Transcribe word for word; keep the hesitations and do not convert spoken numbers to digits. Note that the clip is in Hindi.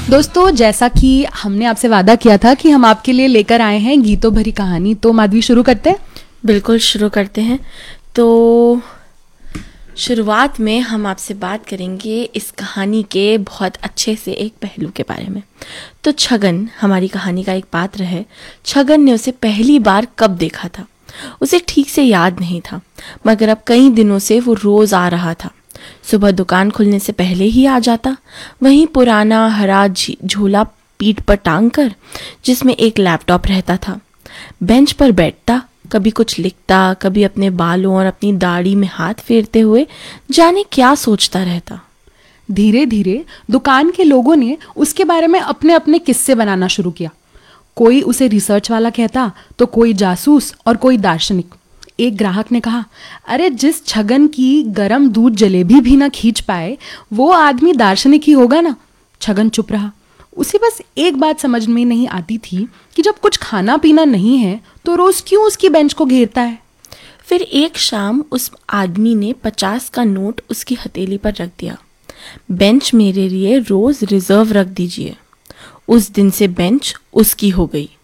दोस्तों, जैसा कि हमने आपसे वादा किया था कि हम आपके लिए लेकर आए हैं गीतों भरी कहानी, तो माधवी शुरू करते हैं। बिल्कुल शुरू करते हैं। तो शुरुआत में हम आपसे बात करेंगे इस कहानी के बहुत अच्छे से एक पहलू के बारे में। तो छगन हमारी कहानी का एक पात्र है। छगन ने उसे पहली बार कब देखा था उसे ठीक से याद नहीं था, मगर अब कई दिनों से वो रोज आ रहा था। सुबह दुकान खुलने से पहले ही आ जाता, वहीं पुराना हरा झोला पीठ पर टांग कर, जिसमें एक लैपटॉप रहता था। बेंच पर बैठता, कभी कुछ लिखता, कभी अपने बालों और अपनी दाढ़ी में हाथ फेरते हुए जाने क्या सोचता रहता। धीरे धीरे दुकान के लोगों ने उसके बारे में अपने अपने किस्से बनाना शुरू किया। कोई उसे रिसर्च वाला कहता, तो कोई जासूस और कोई दार्शनिक। एक ग्राहक ने कहा, अरे जिस छगन की गरम दूध जलेबी भी ना खींच पाए, वो आदमी दार्शनिक ही होगा ना। छगन चुप रहा। उसे बस एक बात समझ में नहीं आती थी कि जब कुछ खाना पीना नहीं है तो रोज क्यों उसकी बेंच को घेरता है। फिर एक शाम उस आदमी ने पचास का नोट उसकी हथेली पर रख दिया। बेंच मेरे लिए रोज रिजर्व रख दीजिए। उस दिन से बेंच उसकी हो गई।